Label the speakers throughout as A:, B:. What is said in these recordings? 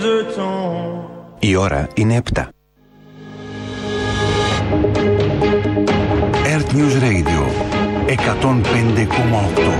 A: Η ώρα είναι 7. Earth News Radio 105,8.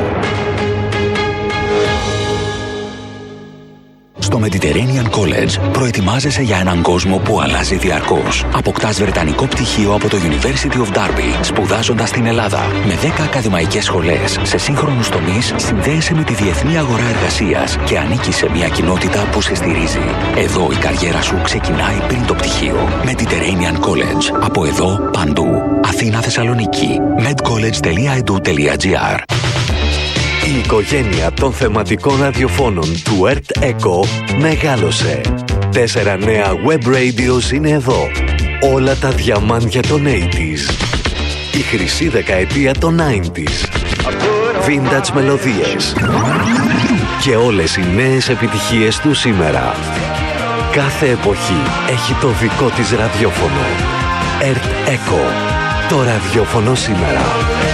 A: Στο Mediterranean College προετοιμάζεσαι για έναν κόσμο που αλλάζει διαρκώς. Αποκτάς βρετανικό πτυχίο από το University of Derby, σπουδάζοντας στην Ελλάδα. Με 10 ακαδημαϊκές σχολές σε σύγχρονους τομείς, συνδέεσαι με τη διεθνή αγορά εργασίας και ανήκεις σε μια κοινότητα που σε στηρίζει. Εδώ η καριέρα σου ξεκινάει πριν το πτυχίο. Mediterranean College. Από εδώ, παντού. Αθήνα, Θεσσαλονίκη. medcollege.edu.gr.
B: Η οικογένεια των θεματικών ραδιοφώνων του Earth Echo μεγάλωσε. 4 νέα web radios είναι εδώ. Όλα τα διαμάντια των 80s. Η χρυσή δεκαετία των 90s. Vintage μελωδίες. Και όλες οι νέες επιτυχίες του σήμερα. Κάθε εποχή έχει το δικό της ραδιόφωνο. Earth Echo. Το ραδιόφωνο σήμερα.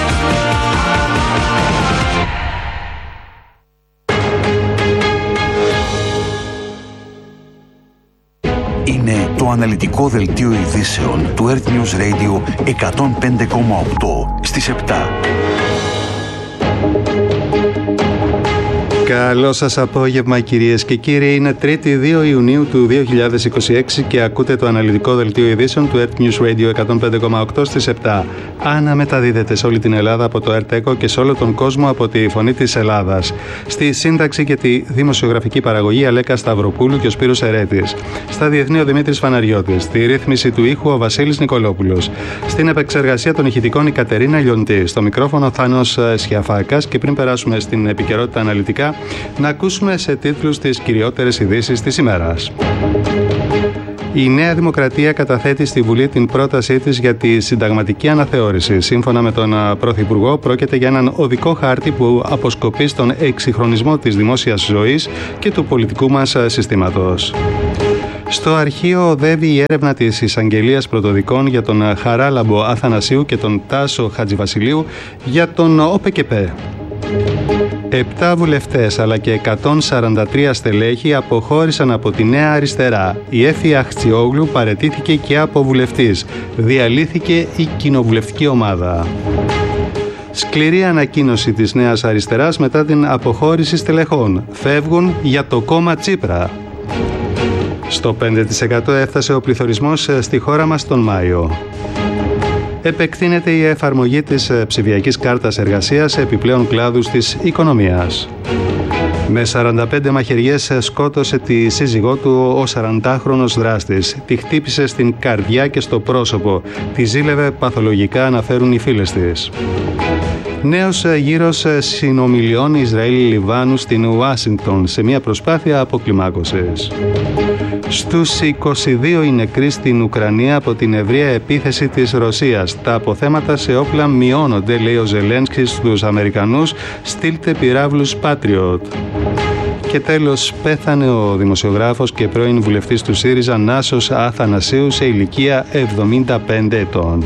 A: Είναι το αναλυτικό δελτίο ειδήσεων του Earth News Radio 105,8 στις 7.
C: Καλό σας απόγευμα κυρίες και κύριοι. Είναι 3η 2 Ιουνίου του 2026 και ακούτε το αναλυτικό δελτίο ειδήσεων του Earth News Radio 105,8 στις 7. Αναμεταδίδεται σε όλη την Ελλάδα από το Earth Echo και σε όλο τον κόσμο από τη Φωνή της Ελλάδας. Στη σύνταξη και τη δημοσιογραφική παραγωγή Αλέκα Σταυροπούλου και ο Σπύρος Ερέτης. Στα διεθνή ο Δημήτρης Φαναριώτης. Στη ρύθμιση του ήχου ο Βασίλης Νικολόπουλος. Στην επεξεργασία των ηχητικών η Κατερίνα Λιοντή. Στο μικρόφωνο Θάνος Σιαφάκας. Και πριν περάσουμε στην επικαιρότητα αναλυτικά, να ακούσουμε σε τίτλους τις κυριότερες ειδήσεις της ημέρας. Η Νέα Δημοκρατία καταθέτει στη Βουλή την πρότασή της για τη συνταγματική αναθεώρηση. Σύμφωνα με τον Πρωθυπουργό, πρόκειται για έναν οδικό χάρτη που αποσκοπεί στον εξυγχρονισμό της δημόσιας ζωής και του πολιτικού μας συστήματος. Στο αρχείο οδεύει η έρευνα της Εισαγγελίας Πρωτοδικών για τον Χαράλαμπο Αθανασίου και τον Τάσο Χατζηβασιλείου για τον ΟΠΕΚΕΠΕ. 7 βουλευτές αλλά και 143 στελέχη αποχώρησαν από τη Νέα Αριστερά. Η Έφη Αχτσιόγλου παραιτήθηκε και από βουλευτής. Διαλύθηκε η κοινοβουλευτική ομάδα. Σκληρή ανακοίνωση της Νέας Αριστεράς μετά την αποχώρηση στελεχών. Φεύγουν για το κόμμα Τσίπρα. Στο 5% έφτασε ο πληθωρισμός στη χώρα μας τον Μάιο. Επεκτείνεται η εφαρμογή της ψηφιακής κάρτας εργασίας σε επιπλέον κλάδους της οικονομίας. Με 45 μαχαιριές σκότωσε τη σύζυγό του ο 40χρονος δράστης. Τη χτύπησε στην καρδιά και στο πρόσωπο. Τη ζήλευε παθολογικά, αναφέρουν οι φίλες της. Νέος γύρος συνομιλιών Ισραήλ-Λιβάνου στην Ουάσιγκτον σε μια προσπάθεια αποκλιμάκωσης. Στους 22 οι νεκροί στην Ουκρανία από την ευρεία επίθεση της Ρωσίας. Τα αποθέματα σε όπλα μειώνονται, λέει ο Ζελένσκι στους Αμερικανούς. Στείλτε πυράβλους Patriot. Και τέλος, πέθανε ο δημοσιογράφος και πρώην βουλευτής του ΣΥΡΙΖΑ Νάσος Αθανασίου σε ηλικία 75 ετών.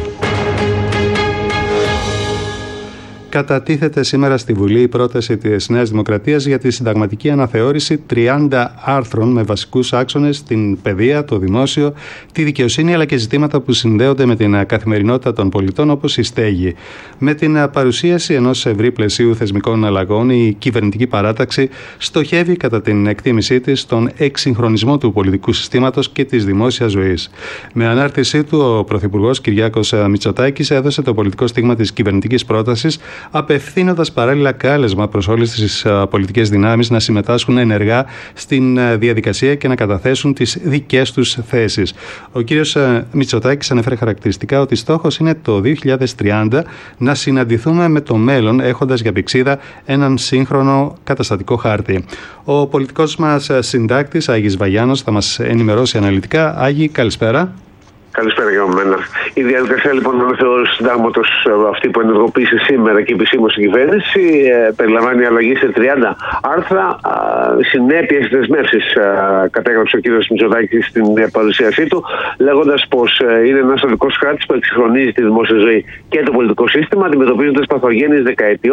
C: Κατατίθεται σήμερα στη Βουλή η πρόταση της Νέας Δημοκρατίας για τη συνταγματική αναθεώρηση 30 άρθρων με βασικούς άξονες την παιδεία, το δημόσιο, τη δικαιοσύνη αλλά και ζητήματα που συνδέονται με την καθημερινότητα των πολιτών όπως η στέγη. Με την παρουσίαση ενός ευρύ πλαισίου θεσμικών αλλαγών, η κυβερνητική παράταξη στοχεύει κατά την εκτίμησή της στον εξυγχρονισμό του πολιτικού συστήματος και της δημόσιας ζωής. Με ανάρτησή του, ο Πρωθυπουργός Κυριάκος Μητσοτάκης έδωσε το πολιτικό στίγμα της κυβερνητικής πρότασης, απευθύνοντας παράλληλα κάλεσμα προς όλες τις πολιτικές δυνάμεις να συμμετάσχουν ενεργά στην διαδικασία και να καταθέσουν τις δικές τους θέσεις. Ο κύριος Μητσοτάκης ανέφερε χαρακτηριστικά ότι στόχος είναι το 2030 να συναντηθούμε με το μέλλον, έχοντας για πηξίδα έναν σύγχρονο καταστατικό χάρτη. Ο πολιτικός μας συντάκτης Άγης Βαγιάνος θα μας ενημερώσει αναλυτικά. Άγη, καλησπέρα.
D: Καλησπέρα για μένα. Η διαδικασία λοιπόν αναθεώρησης συντάγματος, αυτή που ενεργοποίησε σήμερα και επισήμως η κυβέρνηση, περιλαμβάνει αλλαγή σε 30 άρθρα. Συνέπειες και δεσμεύσεις κατέγραψε ο κ. Μητσοτάκης στην παρουσίασή του, λέγοντας πως είναι ένας οδικός χάρτης που εξυγχρονίζει τη δημόσια ζωή και το πολιτικό σύστημα, αντιμετωπίζοντας παθογένειες δεκαετιών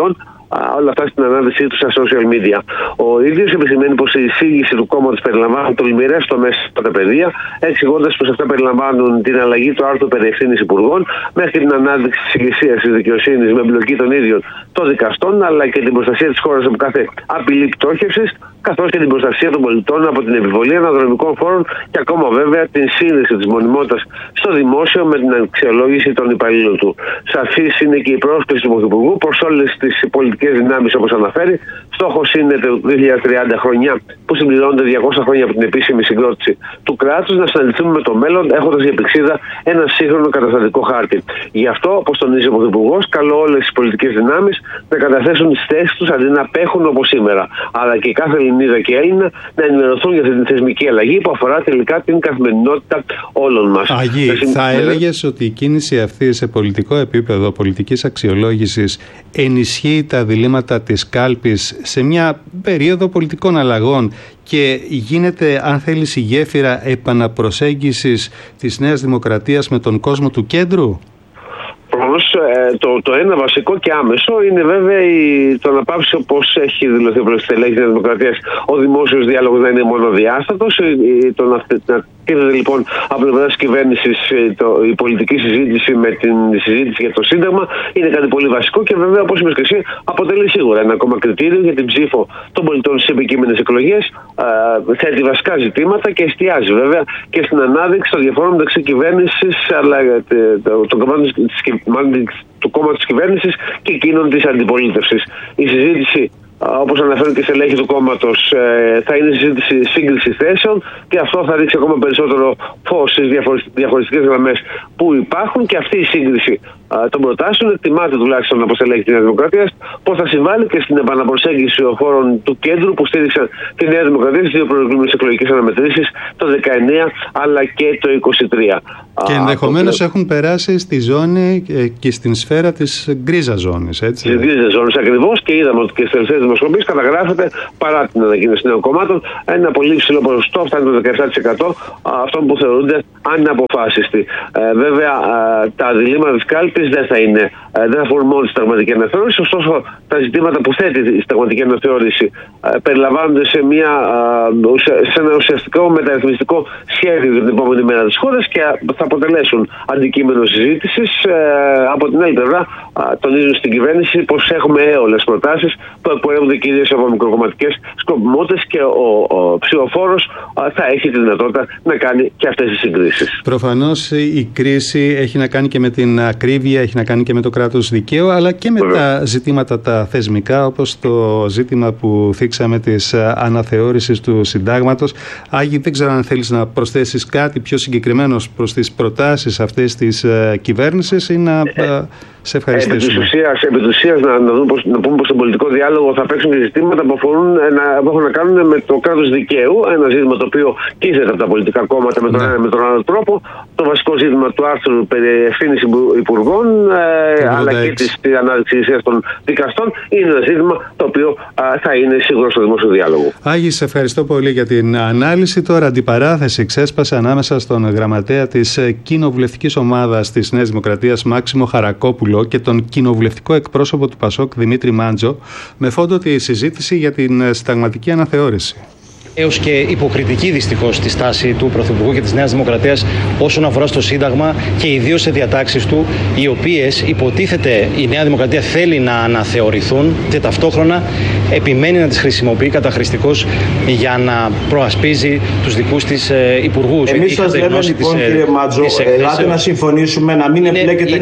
D: όλα αυτά στην ανάδυσή του στα social media. Ο ίδιος επισημαίνει πως η εισήγηση του κόμματος περιλαμβάνει τολμηρές τομές στα παιδεία, εξηγώντας πως αυτά περιλαμβάνουν την αλλαγή του άρθρου περί ευθύνης υπουργών μέχρι την ανάδειξη της ηγεσίας της δικαιοσύνης με εμπλοκή των ίδιων των δικαστών, αλλά και την προστασία της χώρας από κάθε απειλή πτώχευσης, καθώς και την προστασία των πολιτών από την επιβολή αναδρομικών φόρων και ακόμα βέβαια την σύνδεση της μονιμότητας στο δημόσιο με την αξιολόγηση των υπαλλήλων του. Σαφής είναι και η πρόσκληση του Πρωθυπουργού προς όλες τις πολιτικές δυνάμεις, όπως αναφέρει. Στόχος είναι το 2030, χρονιά που συμπληρώνονται 200 χρόνια από την επίσημη συγκρότηση του κράτους, να συναντηθούμε με το μέλλον έχοντας για πηξίδα ένα σύγχρονο καταστατικό χάρτη. Γι' αυτό, όπως τονίζει ο Πρωθυπουργός, καλώ όλες τις πολιτικές δυνάμεις να καταθέσουν τις θέσεις τους αντί να απέχουν όπως σήμερα. Αλλά και κάθε Ελληνίδα και Έλληνα να ενημερωθούν για αυτή την θεσμική αλλαγή που αφορά τελικά την καθημερινότητα όλων μας.
C: Αγί, θα έλεγες ότι η κίνηση αυτή σε πολιτικό επίπεδο πολιτικής αξιολόγησης ενισχύει τα διλήμματα της κάλπης σε μια περίοδο πολιτικών αλλαγών και γίνεται, αν θέλεις, η γέφυρα επαναπροσέγγισης της Νέας Δημοκρατίας με τον κόσμο του κέντρου?
D: Το ένα βασικό και άμεσο είναι βέβαια το να πάψει, όπως έχει δηλωθεί από τις στελέχη της Δημοκρατίας, ο δημόσιος διάλογος να είναι μονοδιάστατος. Το να τίθεται λοιπόν από την πλευρά της κυβέρνησης η πολιτική συζήτηση με την συζήτηση για το Σύνταγμα είναι κάτι πολύ βασικό και βέβαια, όπως είπες και εσύ, αποτελεί σίγουρα ένα ακόμα κριτήριο για την ψήφο των πολιτών στις επικείμενες εκλογές. Θέτει βασικά ζητήματα και εστιάζει βέβαια και στην ανάδειξη των διαφορών μεταξύ κυβέρνησης αλλά του κόμματος της κυβέρνησης και εκείνων της αντιπολίτευσης. Η συζήτηση, όπως αναφέρουν και στελέχη του κόμματος, θα είναι συζήτηση σύγκρισης θέσεων και αυτό θα ρίξει ακόμα περισσότερο φως στις διαχωριστικές γραμμές που υπάρχουν και αυτή η σύγκριση των προτάσεων εκτιμάται τουλάχιστον από στελέχη της Νέας Δημοκρατίας πως θα συμβάλλει και στην επαναπροσέγγιση χώρων του κέντρου που στήριξαν τη Νέα Δημοκρατία στις δύο προηγούμενες εκλογικές αναμετρήσεις το 19 αλλά και το 23.
C: Και ενδεχομένως έχουν περάσει στη ζώνη και στην σφαίρα της γκρίζας ζώνης, έτσι.
D: Της γκρίζας ζώνης ακριβώς, και είδαμε ότι και στις τελευταίες δημοσκοπήσεις καταγράφεται, παρά την ανακοίνωση νέων κομμάτων, ένα πολύ υψηλό ποσοστό, φτάνει το 17% αυτών που θεωρούνται αναποφάσιστοι. Βέβαια, τα διλήμματα της κάλπης δεν θα αφορούν μόνο τη συνταγματική αναθεώρηση, ωστόσο τα ζητήματα που θέτει η συνταγματική αναθεώρηση περιλαμβάνονται σε ένα ουσιαστικό μεταρρυθμιστικό σχέδιο για την επόμενη μέρα της χώρας και θα αποτελέσουν αντικείμενο συζήτησης. Από την άλλη πλευρά, τονίζουν στην κυβέρνηση πως έχουμε έολες προτάσεις που εκπορεύονται κυρίως από μικροκομματικές σκοπιμότητες και ο ψηφοφόρος θα έχει τη δυνατότητα να κάνει και αυτές τις συγκρίσεις.
C: Προφανώς η κρίση έχει να κάνει και με την ακρίβεια, έχει να κάνει και με το κράτος δικαίου, αλλά και με τα ζητήματα τα θεσμικά, όπως το ζήτημα που θίξαμε της αναθεώρησης του συντάγματος. Άγη, δεν ξέρω αν θέλεις να προσθέσεις κάτι πιο συγκεκριμένο προς τις προτάσεις αυτές της κυβέρνησης ή να σε ευχαριστήσουμε.
D: Επί της ουσίας να πούμε πως στον πολιτικό διάλογο θα παίξουν και ζητήματα που έχουν να κάνουν με το κράτος δικαίου, ένα ζήτημα το οποίο κοίζεται από τα πολιτικά κόμματα με τον ένα με τον άλλο τρόπο. Το βασικό ζήτημα του άρθρου περί ευθύνης υπουργών αλλά και της ανάδειξης των δικαστών είναι ένα ζήτημα το οποίο θα είναι σίγουρο στο δημόσιο διάλογο.
C: Άγη, σε ευχαριστώ πολύ για την ανάλυση. Τώρα αντιπαράθεση ξέσπασε ανάμεσα στον γραμματέα της κοινοβουλευτικής ομάδας της Νέας Δημοκρατίας Μάξιμο Χαρακόπουλο και τον κοινοβουλευτικό εκπρόσωπο του ΠΑΣΟΚ Δημήτρη Μάντζο, με φόντο τη συζήτηση για την συνταγματική αναθεώρηση.
E: Έως και υποκριτική δυστυχώς τη στάση του Πρωθυπουργού και της Νέας Δημοκρατίας όσον αφορά στο Σύνταγμα και ιδίως σε διατάξεις του, οι οποίες υποτίθεται η Νέα Δημοκρατία θέλει να αναθεωρηθούν και ταυτόχρονα επιμένει να τις χρησιμοποιεί καταχρηστικώς για να προασπίζει τους δικούς της υπουργούς.
F: Εμείς σας λέμε λοιπόν, κύριε Μάτζο, ελάτε να συμφωνήσουμε να μην εμπλέκεται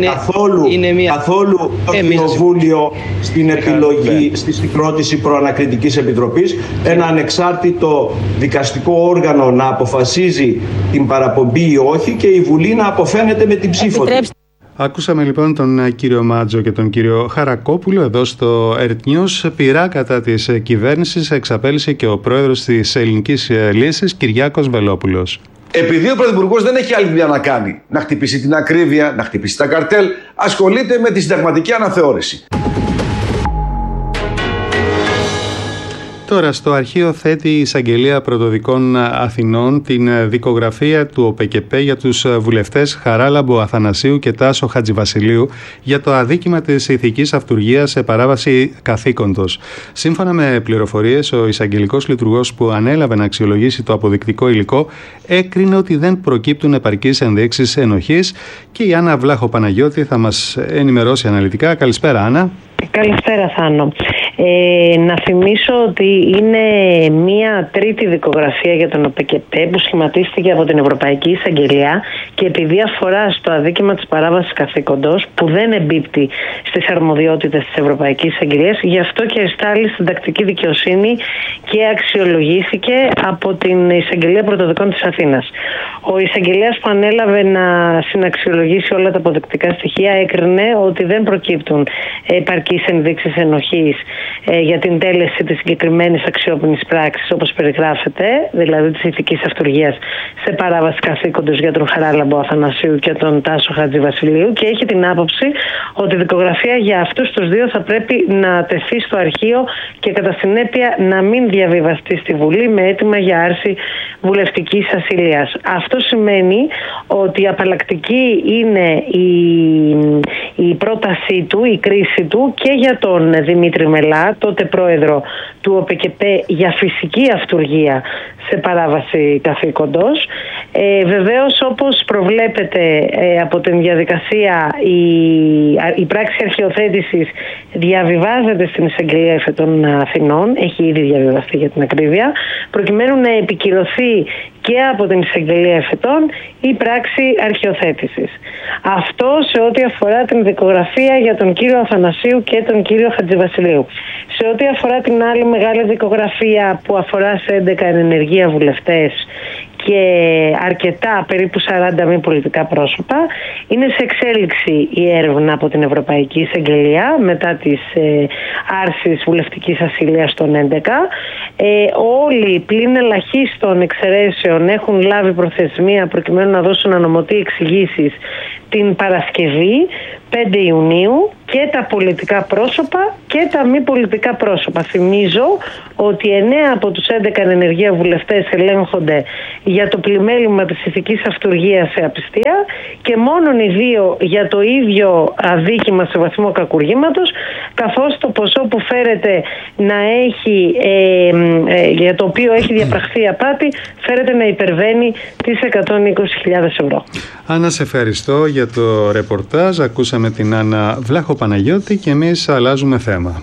F: καθόλου το Κοινοβούλιο στην επιλογή, στη συγκρότηση προανακριτικής επιτροπής, ένα ανεξάρτητο δικαστικό όργανο να αποφασίζει την παραπομπή ή όχι και η Βουλή να αποφαίνεται με την ψήφο του.
C: Ακούσαμε λοιπόν τον κύριο Μάτζο και τον κύριο Χαρακόπουλο εδώ στο Earth News. Πειρά κατά της κυβέρνησης εξαπέλυσε και ο πρόεδρος της Ελληνικής Λύσης, Κυριάκος Βελόπουλος.
G: Επειδή ο Πρωθυπουργός δεν έχει άλλη δουλειά να κάνει, να χτυπήσει την ακρίβεια, να χτυπήσει τα καρτέλ, ασχολείται με τη συνταγματική αναθεώρηση.
C: Τώρα, στο αρχείο θέτει η Εισαγγελία Πρωτοδικών Αθηνών την δικογραφία του ΟΠΕΚΕΠΕ για τους βουλευτές Χαράλαμπο Αθανασίου και Τάσο Χατζηβασιλείου για το αδίκημα της ηθικής αυτουργίας σε παράβαση καθήκοντος. Σύμφωνα με πληροφορίες, ο εισαγγελικός λειτουργός που ανέλαβε να αξιολογήσει το αποδεικτικό υλικό έκρινε ότι δεν προκύπτουν επαρκείς ενδείξεις ενοχής και η Άννα Βλάχο Παναγιώτη θα μας ενημερώσει αναλυτικά. Καλησπέρα, Άννα.
H: Καλησπέρα, Θάνο. Να θυμίσω ότι είναι μία τρίτη δικογραφία για τον ΟΠΕΚΕΠΕ που σχηματίστηκε από την Ευρωπαϊκή Εισαγγελία και επειδή αφορά στο αδίκημα της παράβασης καθήκοντος που δεν εμπίπτει στις αρμοδιότητες της Ευρωπαϊκής Εισαγγελίας, γι' αυτό και εστάλει στην τακτική δικαιοσύνη και αξιολογήθηκε από την Εισαγγελία Πρωτοδικών της Αθήνας. Ο εισαγγελέας που ανέλαβε να συναξιολογήσει όλα τα αποδεικτικά στοιχεία έκρινε ότι δεν προκύπτουν επαρκείς ενδείξεις ενοχής για την τέλεση της συγκεκριμένης αξιόπινης πράξης όπως περιγράφεται, δηλαδή της ηθικής αυτουργίας σε παράβαση καθήκοντος για τον Χαράλαμπο Αθανασίου και τον Τάσο Χατζηβασιλείου και έχει την άποψη ότι η δικογραφία για αυτούς τους δύο θα πρέπει να τεθεί στο αρχείο και κατά συνέπεια να μην διαβιβαστεί στη Βουλή με αίτημα για άρση βουλευτικής ασυλίας. Αυτό σημαίνει ότι απαλλακτική είναι η πρότασή του, η κρίση του και για τον Δημήτρη Μελά, τότε πρόεδρο του ΟΠΕΚΕΠΕ, για φυσική αυτουργία σε παράβαση καθήκοντος. Βεβαίως, όπως προβλέπεται από την διαδικασία, η πράξη αρχιοθέτησης διαβιβάζεται στην Εισαγγελία Εφετών Αθηνών, έχει ήδη διαβιβαστεί για την ακρίβεια, προκειμένου να επικυρωθεί και από την Εισαγγελία Εφετών η πράξη αρχιοθέτησης. Αυτό σε ό,τι αφορά την δικογραφία για τον κύριο Αθανασίου και τον κύριο Χατζηβασιλείου. Σε ό,τι αφορά την άλλη μεγάλη δικογραφία που αφορά σε 11 ενεργεία βουλευτές και αρκετά, περίπου 40 μη πολιτικά πρόσωπα, είναι σε εξέλιξη η έρευνα από την Ευρωπαϊκή Εισαγγελία μετά τις άρσεις βουλευτικής ασυλίας των 11. Όλοι πλην ελαχίστων εξαιρέσεων έχουν λάβει προθεσμία προκειμένου να δώσουν ανωμοτεί εξηγήσεις την Παρασκευή 5 Ιουνίου και τα πολιτικά πρόσωπα και τα μη πολιτικά πρόσωπα. Θυμίζω ότι 9 από τους 11 ενεργεία βουλευτές ελέγχονται για το πλημέλημα της ηθικής αυτουργίας σε απιστία και μόνον οι 2 για το ίδιο αδίκημα σε βαθμό κακουργήματος, καθώς το ποσό που φέρεται να έχει, για το οποίο έχει διαπραχθεί απάτη, φέρεται να υπερβαίνει τις 120.000 ευρώ.
C: Άννα, σε ευχαριστώ για το ρεπορτάζ. Ακούσαμε την Άννα Βλάχο Παναγιώτη και εμείς αλλάζουμε θέμα.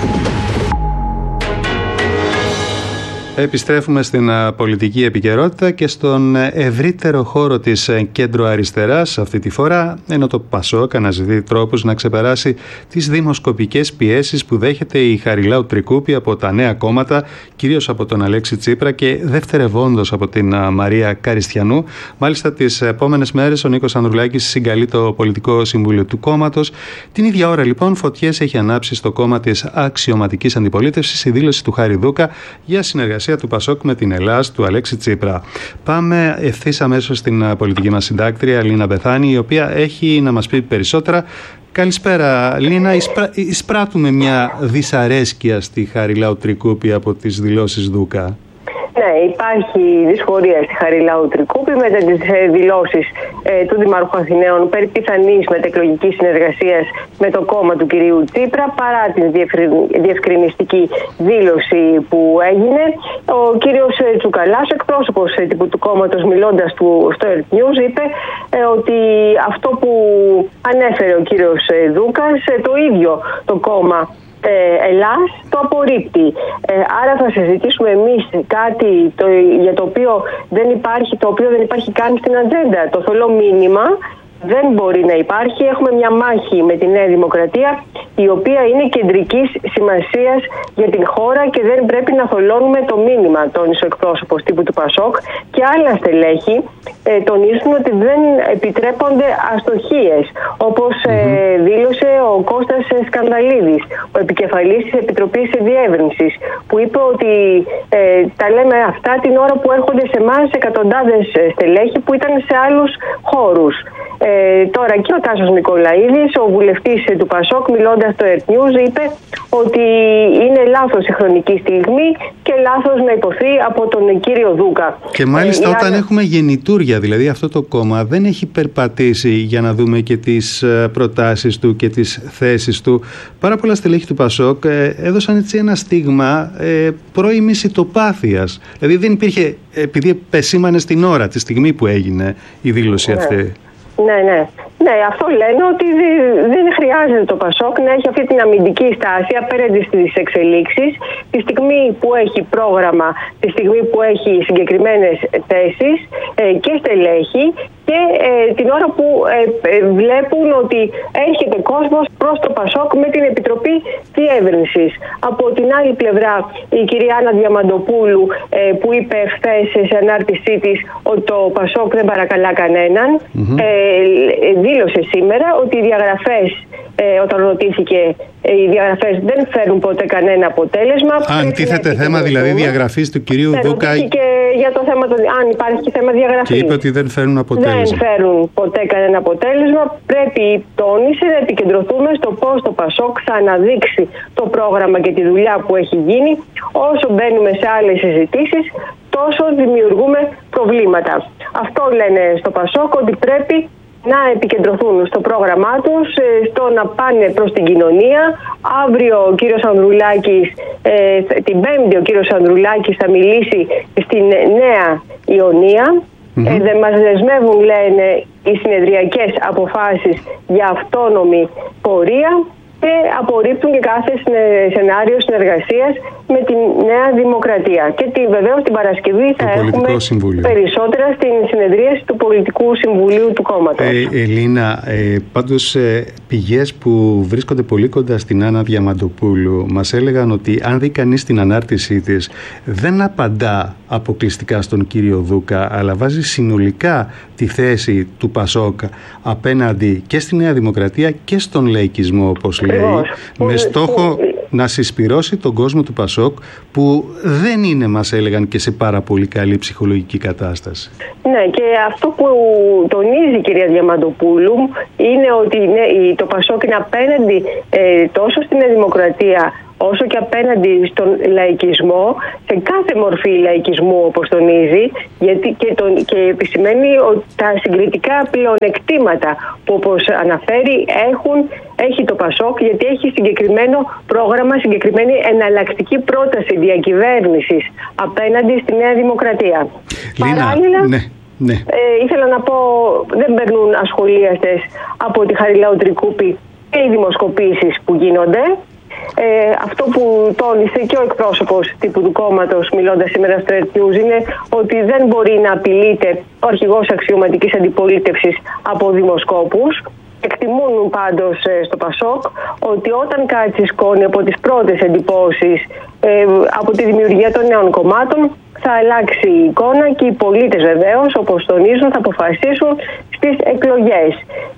C: Επιστρέφουμε στην πολιτική επικαιρότητα και στον ευρύτερο χώρο της κέντρο-αριστεράς αυτή τη φορά, ενώ το ΠΑΣΟΚ αναζητεί τρόπους να ξεπεράσει τις δημοσκοπικές πιέσεις που δέχεται η Χαριλάου Τρικούπη από τα νέα κόμματα, κυρίως από τον Αλέξη Τσίπρα και δευτερευόντως από την Μαρία Καριστιανού. Μάλιστα, τις επόμενες μέρες ο Νίκος Ανδρουλάκης συγκαλεί το πολιτικό συμβούλιο του κόμματος. Την ίδια ώρα, λοιπόν, φωτιές έχει ανάψει στο κόμμα της αξιωματικής αντιπολίτευσης η δήλωση του Χάρη Δούκα για συνεργασία του ΠΑΣΟΚ με την Ελλάς του Αλέξη Τσίπρα. Πάμε ευθύς αμέσως στην πολιτική μας συντάκτρια Λίνα Μπεθάνη, η οποία έχει να μας πει περισσότερα. Καλησπέρα, Λίνα. Εισπράττουμε μια δυσαρέσκεια στη Χαριλάου Τρικούπη από τις δηλώσεις Δούκα.
I: Ναι, υπάρχει δυσφορία στη Χαριλάου Τρικούπη μετά τις δηλώσεις του Δημάρχου Αθηναίων περί πιθανής μετεκλογικής συνεργασίας με το κόμμα του κυρίου Τσίπρα, παρά την διευκρινιστική δήλωση που έγινε. Ο κύριος Τσουκαλάς, εκπρόσωπος του κόμματος, μιλώντας στο Earth News, είπε ότι αυτό που ανέφερε ο κύριος Δούκας, το ίδιο το κόμμα Ελλάς το απορρίπτει. Άρα θα συζητήσουμε εμείς κάτι για το οποίο δεν υπάρχει καν στην ατζέντα. Το θολό μήνυμα δεν μπορεί να υπάρχει. Έχουμε μια μάχη με τη Νέα Δημοκρατία, η οποία είναι κεντρικής σημασίας για την χώρα και δεν πρέπει να θολώνουμε το μήνυμα, τόνισε ο εκπρόσωπος τύπου του ΠΑΣΟΚ και άλλα στελέχη τονίζουν ότι δεν επιτρέπονται αστοχίες, όπως δήλωσε ο Κώστας Σκανδαλίδης, ο επικεφαλής της Επιτροπής Διεύρυνσης, που είπε ότι τα λέμε αυτά την ώρα που έρχονται σε εμάς εκατοντάδες στελέχη που ήταν σε άλλους χώρους. Τώρα και ο Τάσος Νικολαίδης, ο βουλευτής του Πασόκ, μιλώντας στο Earth News, είπε ότι είναι λάθος η χρονική στιγμή και λάθος να υποθεί από τον κύριο Δούκα.
C: Και μάλιστα όταν έχουμε γεννητούρια, δηλαδή αυτό το κόμμα δεν έχει περπατήσει, για να δούμε και τις προτάσεις του και τις θέσεις του. Πάρα πολλά στελέχη του Πασόκ έδωσαν έτσι ένα στίγμα πρώιμης ητοπάθειας. Δηλαδή δεν υπήρχε, επειδή επεσήμανε στην ώρα, τη στιγμή που έγινε η δήλωση αυτή.
I: Ναι, αυτό λένε ότι δεν χρειάζεται το Πασόκ να έχει αυτή την αμυντική στάση απέναντι στις εξελίξεις, τη στιγμή που έχει πρόγραμμα, τη στιγμή που έχει συγκεκριμένες θέσεις και στελέχη, και την ώρα που βλέπουν ότι έρχεται κόσμος προς το Πασόκ με την Επιτροπή Διεύρυνσης. Από την άλλη πλευρά η κυρία Άννα Διαμαντοπούλου, που είπε χθες σε ανάρτησή της ότι το Πασόκ δεν παρακαλά κανέναν, δήλωσε σήμερα ότι οι διαγραφές, όταν ρωτήθηκε, οι διαγραφές δεν φέρνουν ποτέ κανένα αποτέλεσμα.
C: Αν τίθεται θέμα δηλαδή διαγραφής του κυρίου Δούκα.
I: Και για το θέμα, αν υπάρχει θέμα διαγραφής.
C: Και είπε ότι δεν φέρνουν αποτέλεσμα.
I: Δεν φέρουν ποτέ κανένα αποτέλεσμα. Πρέπει, τόνισε, να επικεντρωθούμε στο πώς το Πασόκ θα αναδείξει το πρόγραμμα και τη δουλειά που έχει γίνει. Όσο μπαίνουμε σε άλλες συζητήσεις, τόσο δημιουργούμε προβλήματα. Αυτό λένε στο Πασόκ, ότι πρέπει να επικεντρωθούν στο πρόγραμμά τους, στο να πάνε προς την κοινωνία. Αύριο ο κύριος Ανδρουλάκης, την Πέμπτη ο κύριος Ανδρουλάκης θα μιλήσει στην Νέα Ιωνία. Δεν μας δεσμεύουν, λένε, οι συνεδριακές αποφάσεις για αυτόνομη πορεία και απορρίπτουν και κάθε σενάριο συνεργασίας με τη Νέα Δημοκρατία. Και βεβαίως την Παρασκευή θα έχουμε περισσότερα στην συνεδρίαση του Πολιτικού Συμβουλίου του κόμματος.
C: Ελίνα, πάντως πηγές που βρίσκονται πολύ κοντά στην Άννα Διαμαντοπούλου μας έλεγαν ότι αν δει κανείς την ανάρτησή της, δεν απαντά αποκλειστικά στον κύριο Δούκα, αλλά βάζει συνολικά τη θέση του Πασόκ απέναντι και στη Νέα Δημοκρατία και στον λαϊκισμό, όπως λέει, με στόχο να συσπυρώσει τον κόσμο του Πασόκ, που δεν είναι, μας έλεγαν, και σε πάρα πολύ καλή ψυχολογική κατάσταση.
I: Ναι, και αυτό που τονίζει η κυρία Διαμαντοπούλου είναι ότι το Πασόκ είναι απέναντι τόσο στην Νέα Δημοκρατία όσο και απέναντι στον λαϊκισμό, σε κάθε μορφή λαϊκισμού, όπως τονίζει, γιατί και επισημαίνει ότι τα συγκριτικά πλεονεκτήματα που, όπως αναφέρει, έχει το Πασόκ, γιατί έχει συγκεκριμένο πρόγραμμα, συγκεκριμένη εναλλακτική πρόταση διακυβέρνησης απέναντι στη Νέα Δημοκρατία.
C: Λίνα, παράλληλα, ναι.
I: Ήθελα να πω, δεν περνούν ασχολίαστες από τη Χαριλάου Τρικούπη και οι δημοσκοπήσεις που γίνονται. Αυτό που τόνισε και ο εκπρόσωπος τύπου του κόμματος, μιλώντας σήμερα στο Earth News, είναι ότι δεν μπορεί να απειλείται ο αρχηγός αξιωματικής αντιπολίτευσης από δημοσκόπους. Εκτιμούν πάντως στο Πασόκ ότι όταν κάτσει σκόνη από τις πρώτες εντυπώσεις από τη δημιουργία των νέων κομμάτων, θα αλλάξει η εικόνα και οι πολίτες, βεβαίως, όπως τονίζουν, θα αποφασίσουν στις εκλογές.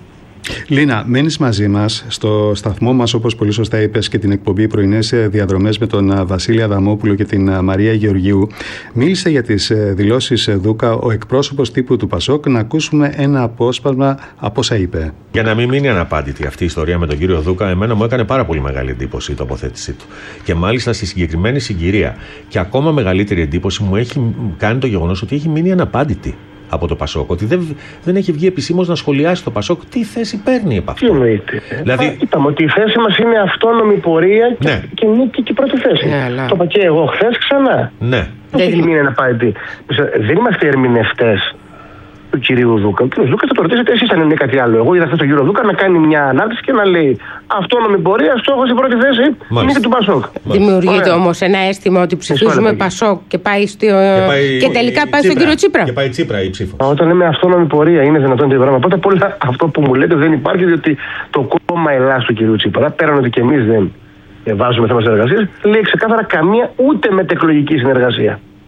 C: Λίνα, μένεις μαζί μας στο σταθμό μας, όπως πολύ σωστά είπες, και την εκπομπή Πρωινές Διαδρομές με τον Βασίλη Αδαμόπουλο και την Μαρία Γεωργίου. Μίλησε για τις δηλώσεις Δούκα ο εκπρόσωπος τύπου του Πασόκ. Να ακούσουμε ένα απόσπασμα από όσα είπε.
J: Για να μην μείνει αναπάντητη αυτή η ιστορία με τον κύριο Δούκα, εμένα μου έκανε πάρα πολύ μεγάλη εντύπωση η τοποθέτησή του. Και μάλιστα στη συγκεκριμένη συγκυρία. Και ακόμα μεγαλύτερη εντύπωση μου έχει κάνει το γεγονός ότι έχει μείνει αναπάντητη από το Πασόκ, ότι δεν έχει βγει επισήμως να σχολιάσει το Πασόκ τι θέση παίρνει επ' αυτό.
K: Τι εννοείται.
J: Δηλαδή,
K: είπαμε ότι η θέση μας είναι αυτόνομη πορεία και νίκη και πρώτη θέση. Το είπα και εγώ χθες ξανά.
J: Ναι.
K: Δεν έχει μείνει αναπάντητη. Δεν είμαστε ερμηνευτές του κυρίου Δούκα. Ο κύριος Δούκα θα το ρωτήσετε εσείς αν είναι κάτι άλλο. Εγώ είδα χθες τον κύριο Δούκα να κάνει μια ανάρτηση και να λέει αυτόνομη πορεία, στόχος η πρώτη θέση είναι και του Πασόκ.
L: Δημιουργείται όμως ένα αίσθημα ότι ψηφίζουμε Πασόκ και πάει και τελικά πάει στον κύριο Τσίπρα.
J: Και πάει Τσίπρα η ψήφος.
K: Όταν λέμε αυτόνομη πορεία είναι δυνατόν το πράγμα. Πρώτα απ' όλα αυτό που μου λέτε δεν υπάρχει, διότι το κόμμα Ελλάς του κυρίου Τσίπρα, πέραν ότι και εμείς δεν βάζουμε θέμα συνεργασίας, λέει ξεκάθαρα καμία ούτε μετεκλογική συνεργασία.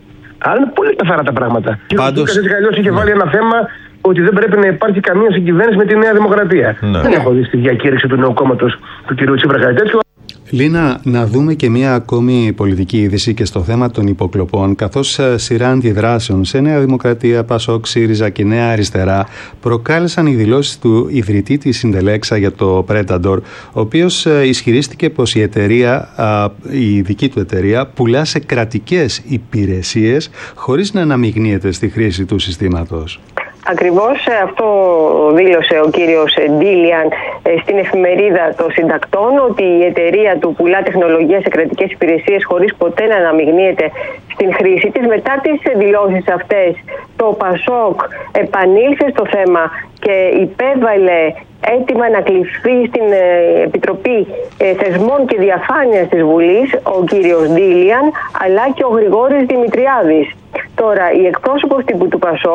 K: Άρα είναι πολύ καθαρά τα πράγματα.
J: Πάντως...
K: Και ο είχε βάλει ένα θέμα ότι δεν πρέπει να υπάρχει καμία συγκυβέρνηση με τη Νέα Δημοκρατία. Δεν έχω δει στη διακήρυξη του νέου κόμματος του κ. Τσίπρα κάτι τέτοιο.
C: Λίνα, να δούμε και μία ακόμη πολιτική είδηση και στο θέμα των υποκλοπών, καθώς σειρά αντιδράσεων σε Νέα Δημοκρατία, Πασόκ, ΣΥΡΙΖΑ και Νέα Αριστερά προκάλεσαν οι δηλώσεις του ιδρυτή της Συντελέξα για το Predator, ο οποίος ισχυρίστηκε πως η δική του εταιρεία πουλά σε κρατικές υπηρεσίες χωρίς να αναμειγνύεται στη χρήση του συστήματος.
I: Ακριβώς αυτό δήλωσε ο κύριος Ντίλιαν στην εφημερίδα των συντακτών, ότι η εταιρεία του πουλά τεχνολογία σε κρατικές υπηρεσίες χωρίς ποτέ να αναμειγνύεται στην χρήση της. Μετά τις δηλώσεις αυτές, το Πασόκ επανήλθε στο θέμα και υπέβαλε έτοιμα να κληθεί στην Επιτροπή Θεσμών και Διαφάνειας της Βουλής ο κύριος Ντίλιαν, αλλά και ο Γρηγόρης Δημητριάδης. Τώρα, ο εκπρόσωπος τύπου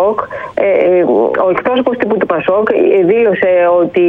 I: του Πασόκ δήλωσε ότι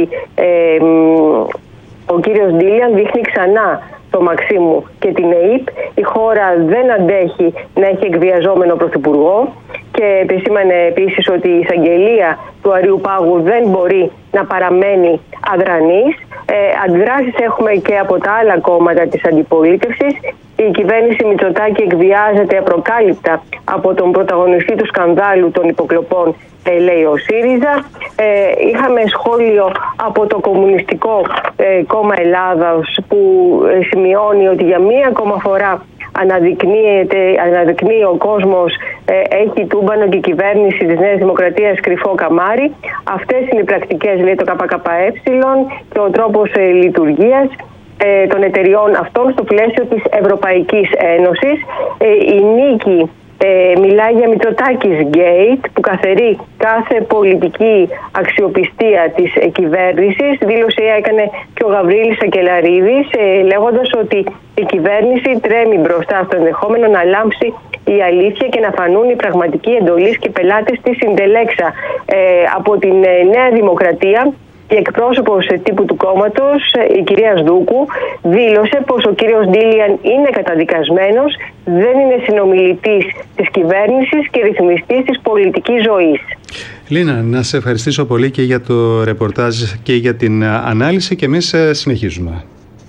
I: ο κύριος Ντίλιαν δείχνει ξανά το Μαξίμου και την ΕΕΠ. Η χώρα δεν αντέχει να έχει εκβιαζόμενο πρωθυπουργό και επισήμανε επίσης ότι η εισαγγελία του Αριού Πάγου δεν μπορεί να παραμένει αδρανής. Αντιδράσεις έχουμε και από τα άλλα κόμματα της αντιπολίτευσης. Η κυβέρνηση Μητσοτάκη εκβιάζεται απροκάλυπτα από τον πρωταγωνιστή του σκανδάλου των υποκλοπών, λέει ο ΣΥΡΙΖΑ. Είχαμε σχόλιο από το Κομμουνιστικό Κόμμα Ελλάδας που σημειώνει ότι για μία ακόμα φορά αναδεικνύει ο κόσμος, έχει τούμπανο και η κυβέρνηση της Νέας Δημοκρατίας κρυφό καμάρι. Αυτές είναι οι πρακτικές, λέει το ΚΚΕ, και ο τρόπος λειτουργίας των εταιριών αυτών στο πλαίσιο της Ευρωπαϊκής Ένωσης. Η νίκη μιλάει για Μητσοτάκης Gate, που καθερεί κάθε πολιτική αξιοπιστία της κυβέρνησης. Δήλωση έκανε και ο Γαβρίλης Σακελαρίδης, λέγοντας ότι η κυβέρνηση τρέμει μπροστά στο ενδεχόμενο να λάμψει η αλήθεια και να φανούν οι πραγματικοί εντολείς και πελάτες της Συντελέξα. Από την Νέα Δημοκρατία, η εκπρόσωπος τύπου του κόμματος, η κυρία Σδούκου, δήλωσε πως ο κύριος Ντίλιαν είναι καταδικασμένος, δεν είναι συνομιλητής της κυβέρνησης και ρυθμιστής της πολιτικής ζωής.
C: Λίνα, να σε ευχαριστήσω πολύ και για το ρεπορτάζ και για την ανάλυση, και εμείς συνεχίζουμε.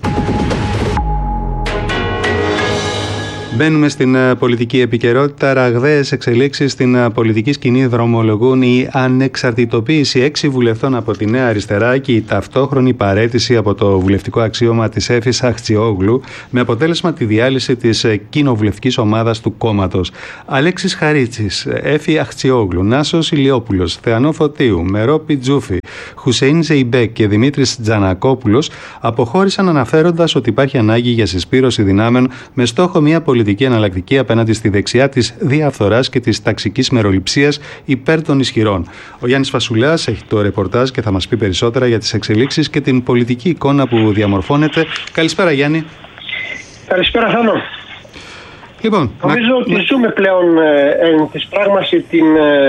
C: Μπαίνουμε στην πολιτική επικαιρότητα. Ραγδαίες εξελίξεις στην πολιτική σκηνή δρομολογούν η ανεξαρτητοποίηση 6 βουλευτών από τη Νέα Αριστερά και η ταυτόχρονη παραίτηση από το βουλευτικό αξίωμα της Έφης Αχτσιόγλου, με αποτέλεσμα τη διάλυση της κοινοβουλευτικής ομάδας του κόμματος. Αλέξης Χαρίτσης, Έφη Αχτσιόγλου, Νάσος Ηλιόπουλος, Θεανό Φωτίου, Μερό Πιτζούφη, Χουσέιν Ζεϊμπέκ και Δημήτρης Τζανακόπουλος αποχώρησαν, αναφέροντας ότι υπάρχει ανάγκη για συσπήρωση δυνάμεων με στόχο μια πολιτική εναλλακτική απέναντι στη δεξιά της διαφθοράς και της ταξικής μεροληψίας υπέρ των ισχυρών. Ο Γιάννης Φασουλάς έχει το ρεπορτάζ και θα μας πει περισσότερα για τις εξελίξεις και την πολιτική εικόνα που διαμορφώνεται. Καλησπέρα, Γιάννη.
K: Καλησπέρα, Θάνο.
C: Λοιπόν,
K: νομίζω ότι ζούμε πλέον της πράγμαση την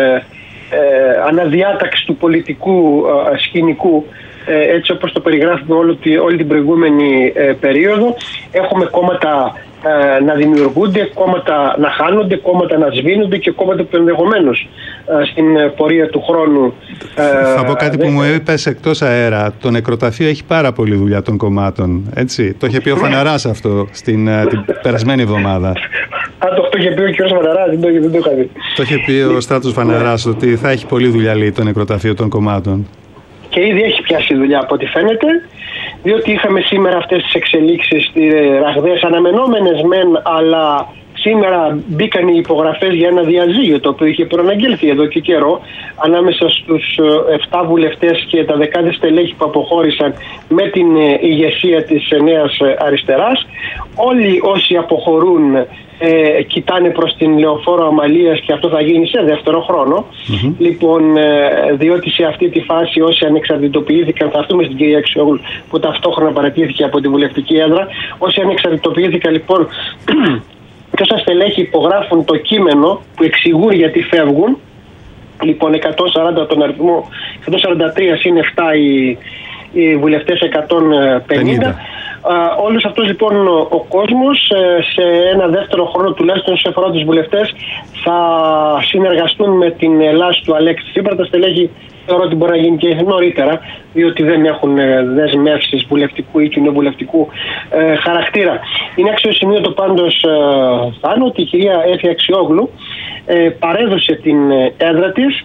K: αναδιάταξη του πολιτικού σκηνικού, έτσι όπως το περιγράφουμε όλη την προηγούμενη περίοδο. Έχουμε κόμματα να δημιουργούνται, κόμματα να χάνονται, κόμματα να σβήνονται και κόμματα που ενδεχομένως στην πορεία του χρόνου.
C: Θα πω κάτι που μου είπες εκτός αέρα. Το νεκροταφείο έχει πάρα πολλή δουλειά των κομμάτων. Έτσι. Το είχε πει ο Φαναράς αυτό την περασμένη εβδομάδα.
K: Το είχε πει ο κ. Φαναράς, δεν το είχα δει.
C: Το είχε πει ο Στράτος Φαναράς ότι θα έχει πολλή δουλειά, λέει, το νεκροταφείο των κομμάτων.
K: Και ήδη έχει πιάσει δουλειά από ό,τι φαίνεται, διότι είχαμε σήμερα αυτές τις εξελίξεις ραγδαίες, αναμενόμενες μεν, αλλά σήμερα μπήκαν οι υπογραφές για ένα διαζύγιο το οποίο είχε προαναγγελθεί εδώ και καιρό ανάμεσα στους 7 βουλευτές και τα δεκάδες στελέχη που αποχώρησαν με την ηγεσία της Νέας Αριστεράς. Όλοι όσοι αποχωρούν κοιτάνε προς την Λεωφόρο Αμαλίας και αυτό θα γίνει σε δεύτερο χρόνο. Λοιπόν, διότι σε αυτή τη φάση όσοι ανεξαρτητοποιήθηκαν, θα έρθουμε στην κυρία Αξιόγλου που ταυτόχρονα παρατήθηκε από τη βουλευτική έδρα, όσοι ανεξαρτητοποιήθηκαν λοιπόν και όσα στελέχη υπογράφουν το κείμενο που εξηγούν γιατί φεύγουν, λοιπόν 140 τον αριθμό, 143 συν 7 οι βουλευτές 150. Όλος αυτός λοιπόν ο κόσμος σε ένα δεύτερο χρόνο τουλάχιστον σε αφορά τους βουλευτές θα συνεργαστούν με την Ελλάδα του Αλέξη Τσίπρα. Τα στελέχη θεωρώ ότι μπορεί να γίνει και νωρίτερα, διότι δεν έχουν δεσμεύσεις βουλευτικού ή κοινοβουλευτικού χαρακτήρα. Είναι αξιοσημείωτο πάντως πάνω ότι η κυρία Έφη Αξιόγλου παρέδωσε την έδρα της.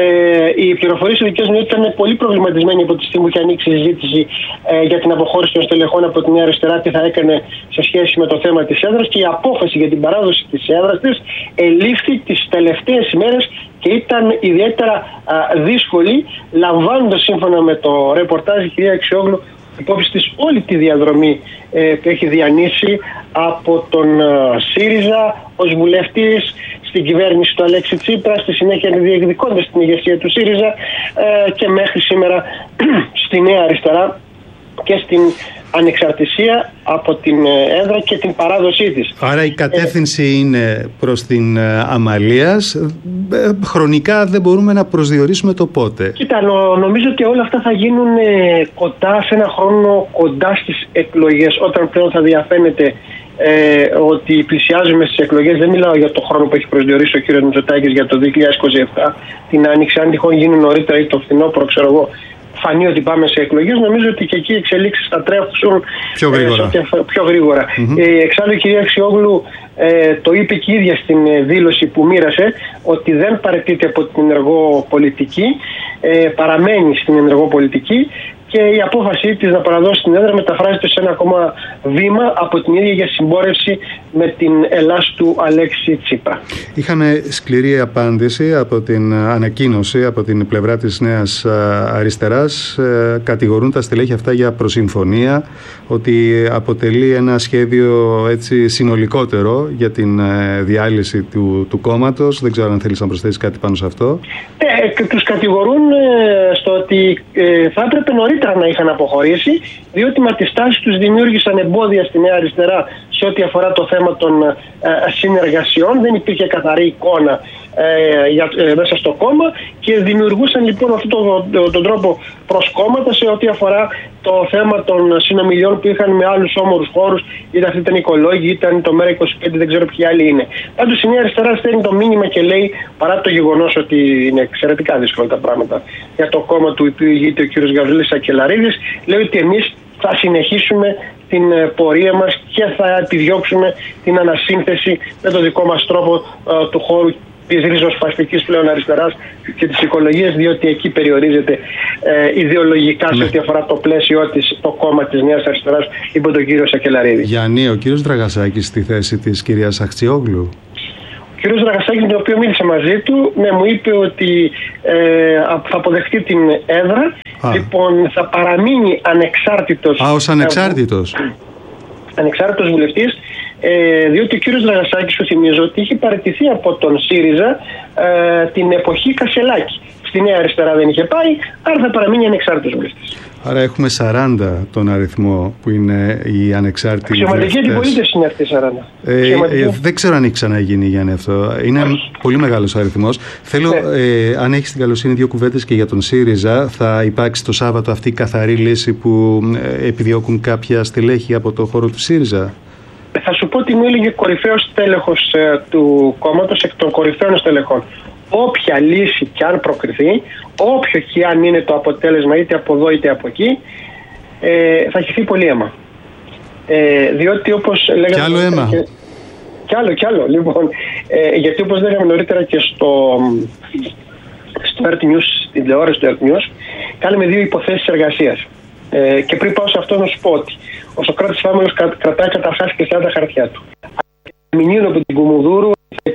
K: Οι πληροφορίες ειδικές μου ήταν πολύ προβληματισμένοι από τη στιγμή που είχε ανοίξει η συζήτηση για την αποχώρηση των στελεχών από τη Νέα Αριστερά, τι θα έκανε σε σχέση με το θέμα της έδρας, και η απόφαση για την παράδοση της έδρας της ελήφθη τις τελευταίες ημέρες και ήταν ιδιαίτερα δύσκολη, λαμβάνοντας σύμφωνα με το ρεπορτάζ η κυρία Αξιόγλου υπόψη της όλη τη διαδρομή που έχει διανύσει από τον ΣΥΡΙΖΑ ως βουλευτής στην κυβέρνηση του Αλέξη Τσίπρα, στη συνέχεια διεκδικώντας την ηγεσία του ΣΥΡΙΖΑ και μέχρι σήμερα στη Νέα Αριστερά και στην ανεξαρτησία από την έδρα και την παράδοσή της.
C: Άρα η κατεύθυνση είναι προς την Αμαλίας. Χρονικά δεν μπορούμε να προσδιορίσουμε το πότε.
K: Κοίτα, νομίζω ότι όλα αυτά θα γίνουν κοντά σε ένα χρόνο, κοντά στις εκλογές, όταν πλέον θα διαφαίνεται ότι πλησιάζουμε στις εκλογές. Δεν μιλάω για το χρόνο που έχει προσδιορίσει ο κ. Μητσοτάκης για το 2027, την άνοιξη, αν τυχόν γίνουν νωρίτερα ή το φθινόπωρο, ξέρω εγώ, φανεί ότι πάμε σε εκλογές. Νομίζω ότι και εκεί οι εξελίξεις θα τρέχουν πιο γρήγορα. Εξάλλου η κυρία Αξιόγλου το είπε και η ίδια στην δήλωση που μοίρασε, ότι δεν παραιτείται από την ενεργό πολιτική, παραμένει στην ενεργό πολιτική, και η απόφασή της να παραδώσει την έδρα μεταφράζεται σε ένα ακόμα βήμα από την ίδια για συμπόρευση με την Ελλάδα του Αλέξη Τσίπρα.
C: Είχαμε σκληρή απάντηση από την ανακοίνωση από την πλευρά της Νέας Αριστεράς. Κατηγορούν τα στελέχη αυτά για προσυμφωνία, ότι αποτελεί ένα σχέδιο έτσι συνολικότερο για την διάλυση του κόμματος. Δεν ξέρω αν θέλεις να προσθέσεις κάτι πάνω σε αυτό.
K: Τους κατηγορούν στο ότι θα έπρεπε νωρίτερα να είχαν αποχωρήσει, διότι με τις τάσεις τους δημιούργησαν εμπόδια στη Νέα Αριστερά σε ό,τι αφορά το θέμα των συνεργασιών. Δεν υπήρχε καθαρή εικόνα μέσα στο κόμμα και δημιουργούσαν λοιπόν αυτόν τον τρόπο προς κόμματα σε ό,τι αφορά το θέμα των συνομιλιών που είχαν με άλλους όμορους χώρους, είτε αυτή ήταν η Οικολόγοι, ήταν το ΜΕΡΑ25, δεν ξέρω ποιοι άλλοι είναι. Πάντως η Νέα Αριστερά στέλνει το μήνυμα και λέει, παρά το γεγονός ότι είναι εξαιρετικά δύσκολα τα πράγματα για το κόμμα του οποίου ηγείται ο κ. Γαβρίλης Σακελαρίδης, λέει ότι εμείς θα συνεχίσουμε την πορεία μας και θα επιδιώξουμε την ανασύνθεση με το δικό μας τρόπο του χώρου της ριζοσπαστικής πλέον αριστεράς και της οικολογίας, διότι εκεί περιορίζεται ιδεολογικά σε ό,τι αφορά το πλαίσιο της το κόμμα της Νέας Αριστεράς υπό τον κύριο Σακελαρίδη.
C: Γιάννη, ο κύριος Δραγασάκης στη θέση της κυρίας Αξιόγλου.
K: Ο κύριος Δραγασάκης, με τον οποίο μίλησε μαζί του, μου είπε ότι θα αποδεχτεί την έδρα. Λοιπόν, θα παραμείνει ανεξάρτητος.
C: Ως ανεξάρτητος.
K: Ανεξάρτητος βουλευτής, διότι ο κύριος Δραγασάκης, σου θυμίζω, ότι είχε παραιτηθεί από τον ΣΥΡΙΖΑ την εποχή Κασελάκη. Στη Νέα Αριστερά δεν είχε πάει, άρα θα παραμείνει ανεξάρτητος βουλευτής.
C: Άρα έχουμε 40 τον αριθμό που είναι οι ανεξάρτητοι βουλευτές.
K: Αξιωματική αντιπολίτευση είναι αυτή 40.
C: Δεν ξέρω αν έχει ξαναγίνει, Γιάννη, αυτό. Είναι πολύ μεγάλος αριθμός. Θέλω, αν έχεις την καλοσύνη, δύο κουβέντες και για τον ΣΥΡΙΖΑ. Θα υπάρξει το Σάββατο αυτή η καθαρή λύση που επιδιώκουν κάποια στελέχη από το χώρο του ΣΥΡΙΖΑ?
K: Θα σου πω ότι μου έλεγε κορυφαίος τέλεχος του κόμματος, εκ των κορυφαίων στελεχών. Όποια λύση και αν προκριθεί, όποιο και αν είναι το αποτέλεσμα, είτε από εδώ είτε από εκεί, θα χυθεί πολύ αίμα. Διότι όπως λέγαμε...
C: Κι άλλο αίμα.
K: Κι άλλο. Λοιπόν, γιατί όπως λέγαμε νωρίτερα και στο Earth News, στην τηλεόραση του Earth News, κάναμε δύο υποθέσεις εργασίας. Και πριν πάω σε αυτό να σου πω ότι ο Σωκράτης Φάμελος κρατάει καταρχάς και τα χαρτιά του. Μηνύουν από την Κουμουνδούρου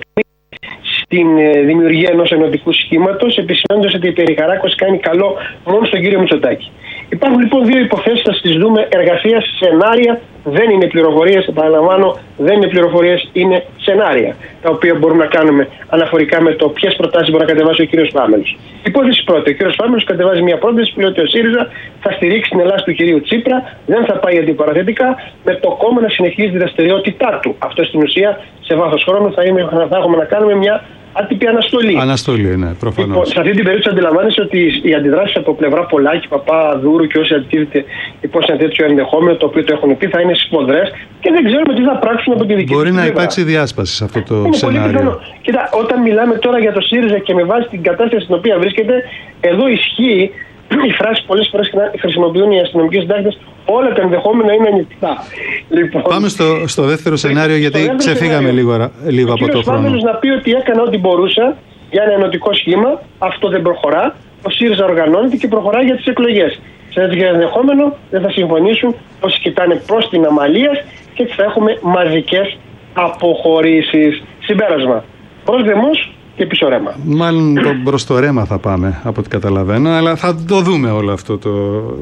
K: στην δημιουργία ενός ενωτικού σχήματος, επισημαίνοντας ότι η περιχαράκωση κάνει καλό μόνο στον κύριο Μητσοτάκη. Υπάρχουν λοιπόν δύο υποθέσεις, θα τις δούμε, εργασίας, σενάρια. Δεν είναι πληροφορίες, επαναλαμβάνω, δεν είναι πληροφορίες, είναι σενάρια, τα οποία μπορούμε να κάνουμε αναφορικά με το ποιες προτάσεις μπορεί να κατεβάσει ο κύριος Φάμελος. Υπόθεση πρώτη: ο κύριος Φάμελος κατεβάζει μια πρόταση που λέει ότι ο ΣΥΡΙΖΑ θα στηρίξει την Ελλάδα του κυρίου Τσίπρα, δεν θα πάει αντιπαραθετικά, με το κόμμα να συνεχίζει τη δραστηριότητά του. Αυτό στην ουσία, σε βάθος χρόνου, θα έχουμε να κάνουμε μια άτυπη αναστολή.
C: Αναστολή, ναι, προφανώς.
K: Λοιπόν, σε αυτή την περίπτωση αντιλαμβάνεσαι ότι οι αντιδράσεις από πλευρά Πολάκη, Παπαδούρου και όσοι αντιτίθεται υπό ένα τέτοιο ενδεχόμενο, το οποίο το έχουν πει, θα είναι σφοδρές και δεν ξέρουμε τι θα πράξουν από τη δική τους.
C: Μπορεί να υπάρξει διάσπαση σε αυτό το σενάριο.
K: Κοίτα, όταν μιλάμε τώρα για το ΣΥΡΙΖΑ και με βάση την κατάσταση στην οποία βρίσκεται, εδώ ισχύει η φράση πολλές φορές χρησιμοποιούν οι αστυνομικοί συντάκτες, όλα τα ενδεχόμενα είναι ανοιχτά. Λοιπόν,
C: πάμε στο δεύτερο σενάριο, γιατί ξεφύγαμε λίγο από το χρόνο.
K: Ο κ. να πει ότι έκανα ό,τι μπορούσα για ένα ενωτικό σχήμα, αυτό δεν προχωρά. Ο ΣΥΡΙΖΑ οργανώνεται και προχωρά για τις εκλογές. Σε τέτοιο ενδεχόμενο δεν θα συμφωνήσουν όσοι κοιτάνε προς την αμαλίας και έτσι θα έχουμε μαζικές αποχωρήσεις. Συμπέρασμα. Προς δεμός και πίσω ρέμα.
C: Μάλλον προς το ρέμα θα πάμε, από ό,τι καταλαβαίνω, αλλά θα το δούμε όλο αυτό το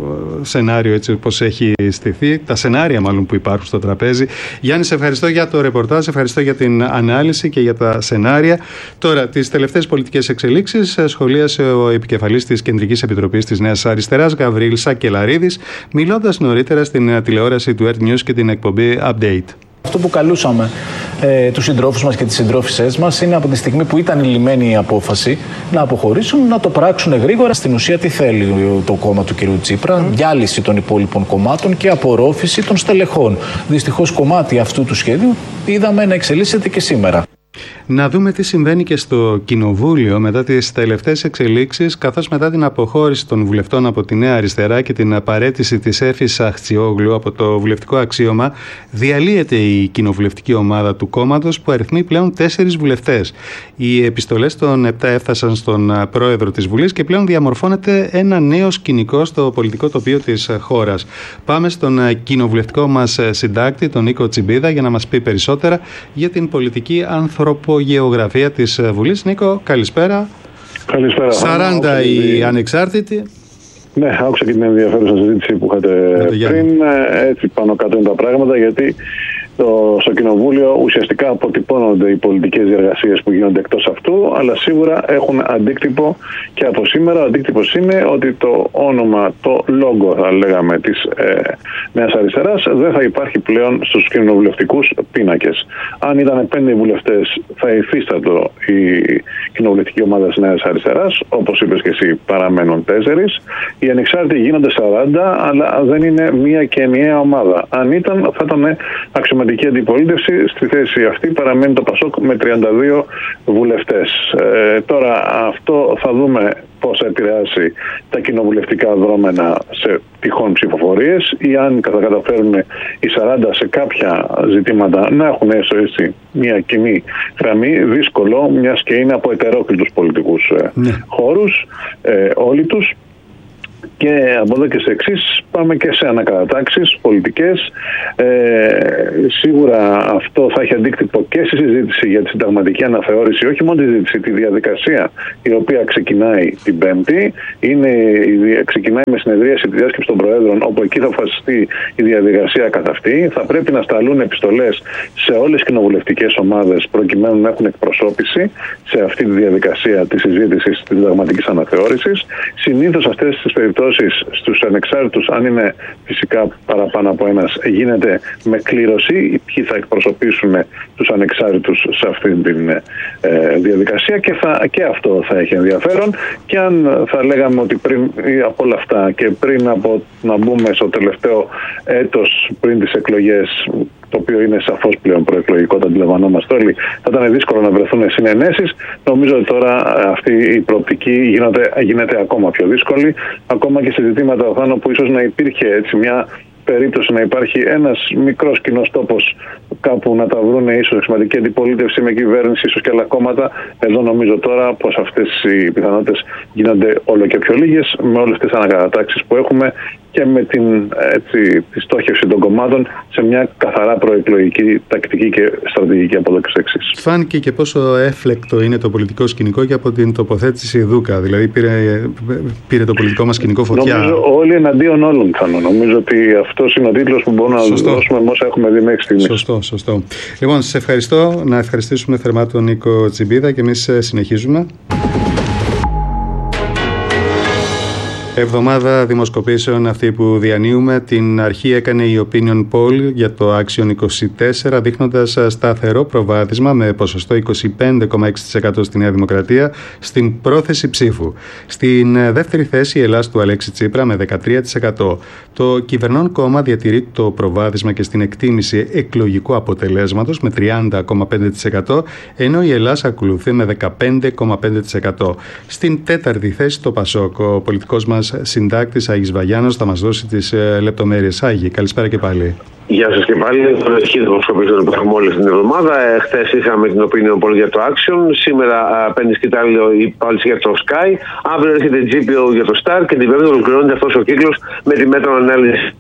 C: σενάριο έτσι όπως έχει στηθεί, τα σενάρια μάλλον που υπάρχουν στο τραπέζι. Γιάννη, σε ευχαριστώ για το ρεπορτάζ, ευχαριστώ για την ανάλυση και για τα σενάρια. Τώρα, τις τελευταίες πολιτικές εξελίξεις σχολίασε ο επικεφαλής της Κεντρικής Επιτροπής της Νέας Αριστεράς, Γαβρίλ Σακελαρίδης, μιλώντας νωρίτερα στην τηλεόραση του Earth News και την εκπομπή Update.
M: Αυτό που καλούσαμε τους συντρόφους μας και τις συντρόφισσές μας είναι από τη στιγμή που ήταν λυμμένη η απόφαση να αποχωρήσουν, να το πράξουν γρήγορα. Στην ουσία τι θέλει το κόμμα του κ. Τσίπρα? Διάλυση των υπόλοιπων κομμάτων και απορρόφηση των στελεχών. Δυστυχώς κομμάτι αυτού του σχέδιου είδαμε να εξελίσσεται και σήμερα.
C: Να δούμε τι συμβαίνει και στο Κοινοβούλιο μετά τις τελευταίες εξελίξεις, καθώς μετά την αποχώρηση των βουλευτών από τη Νέα Αριστερά και την απαρέτηση της Έφης Αχτσιόγλου από το βουλευτικό αξίωμα, διαλύεται η κοινοβουλευτική ομάδα του κόμματος που αριθμεί πλέον 4 βουλευτές. Οι επιστολές των 7 έφτασαν στον πρόεδρο της Βουλής και πλέον διαμορφώνεται ένα νέο σκηνικό στο πολιτικό τοπίο της χώρας. Πάμε στον κοινοβουλευτικό μας συντάκτη, τον Νίκο Τσιμπίδα, για να μας πει περισσότερα για την πολιτική ανθρωπογεωγραφία της Βουλής. Νίκο, καλησπέρα.
N: Καλησπέρα.
C: 40 οι ανεξάρτητοι.
N: Ναι, άκουσα και την ενδιαφέρουσα συζήτηση που είχατε πριν. Έτσι πάνω κάτω είναι τα πράγματα, γιατί στο Κοινοβούλιο ουσιαστικά αποτυπώνονται οι πολιτικές διεργασίες που γίνονται εκτός αυτού, αλλά σίγουρα έχουν αντίκτυπο και από σήμερα. Ο αντίκτυπος είναι ότι το όνομα, το λόγο θα λέγαμε της Νέας Αριστεράς δεν θα υπάρχει πλέον στους κοινοβουλευτικούς πίνακες. Αν ήταν 5 βουλευτές θα υφίστατο η κοινοβουλευτική ομάδα της Νέας Αριστεράς, όπως είπες και εσύ παραμένουν 4. Οι ανεξάρτητοι γίνονται 40, αλλά δεν είναι μία και ενιαία ομάδα. Αν ήταν, θα ήταν αξιωματική αντιπολίτευση. Στη θέση αυτή παραμένει το ΠΑΣΟΚ με 32 βουλευτές. Τώρα αυτό θα δούμε πώς θα επηρεάσει τα κοινοβουλευτικά δρόμενα σε τυχόν ψηφοφορίες, ή αν θα καταφέρουν οι 40 σε κάποια ζητήματα να έχουν έστω έτσι μια κοινή γραμμή. Δύσκολο, μιας και είναι από ετερόκλητους πολιτικούς χώρους όλοι τους. Και από εδώ και σε εξής πάμε και σε ανακατατάξεις πολιτικές. Σίγουρα αυτό θα έχει αντίκτυπο και στη συζήτηση για τη συνταγματική αναθεώρηση, όχι μόνο τη συζήτηση, τη διαδικασία η οποία ξεκινάει την Πέμπτη. Ξεκινάει με συνεδρίαση τη διάσκεψη των Προέδρων, όπου εκεί θα αποφασιστεί η διαδικασία καθ' αυτή. Θα πρέπει να σταλούν επιστολές σε όλες τις κοινοβουλευτικές ομάδες προκειμένου να έχουν εκπροσώπηση σε αυτή τη διαδικασία τη συζήτηση τη συνταγματική αναθεώρηση. Συνήθως αυτές τις περιπτώσεις στους ανεξάρτητους, αν είναι φυσικά παραπάνω από ένας, γίνεται με κλήρωση ποιοι θα εκπροσωπήσουν τους ανεξάρτητους σε αυτή τη διαδικασία, και αυτό θα έχει ενδιαφέρον. Και αν θα λέγαμε ότι πριν από όλα αυτά και πριν από να μπούμε στο τελευταίο έτος πριν τις εκλογές, το οποίο είναι σαφώς πλέον προεκλογικό, το αντιλαμβανόμαστε όλοι, θα ήταν δύσκολο να βρεθούν συνενέσεις. Νομίζω ότι τώρα αυτή η προοπτική γίνεται ακόμα πιο δύσκολη, ακόμα και σε ζητήματα που ίσως να υπήρχε έτσι μια περίπτωση να υπάρχει ένας μικρός κοινός τόπος κάπου να τα βρούνε, ίσως εξωματική αντιπολίτευση με κυβέρνηση, ίσως και άλλα κόμματα. Εδώ νομίζω τώρα πως αυτές οι πιθανότητες γίνονται όλο και πιο λίγες, με όλες τις ανακατατάξεις που έχουμε και με τη στόχευση των κομμάτων σε μια καθαρά προεκλογική τακτική και στρατηγική από εδώ και στο εξής.
C: Φάνηκε και πόσο έφλεκτο είναι το πολιτικό σκηνικό και από την τοποθέτηση Δούκα. Δηλαδή πήρε το πολιτικό μας σκηνικό φωτιά.
N: Νομίζω όλοι εναντίον όλων θα. Νομίζω ότι αυτός είναι ο τίτλος που μπορούμε να δώσουμε με όσα έχουμε δει μέχρι στιγμής.
C: Σωστό. Λοιπόν, σας ευχαριστώ. Να ευχαριστήσουμε θερμά τον Νίκο Τσιμπίδα και εμείς συνεχίζουμε. Εβδομάδα δημοσκοπήσεων αυτή που διανύουμε. Την αρχή έκανε η Opinion Poll για το Action 24, δείχνοντας σταθερό προβάδισμα με ποσοστό 25,6% στη Νέα Δημοκρατία στην πρόθεση ψήφου. Στην δεύτερη θέση η Ελλάς του Αλέξη Τσίπρα με 13%. Το κυβερνών κόμμα διατηρεί το προβάδισμα και στην εκτίμηση εκλογικού αποτελέσματος με 30,5%, ενώ η Ελλάς ακολουθεί με 15,5%. Στην τέταρτη θέση το Πασόκ. Ο πολιτικός μας συντάκτης Άγης Βαγιάνος θα μας δώσει τις λεπτομέρειες. Άγη, καλησπέρα και πάλι.
D: Γεια σας και πάλι. Τον αρχή δημοσκοπήσεων που έχουμε όλη την εβδομάδα. Χθες είχαμε την Opinion Poll για το Action. Σήμερα παίρνει σκητάλιο η πάλιση για το Sky. Αύριο έρχεται GPO για το Star και την Πέμπτη ολοκληρώνεται αυτός ο κύκλος με τη μέτρο ανάλυση.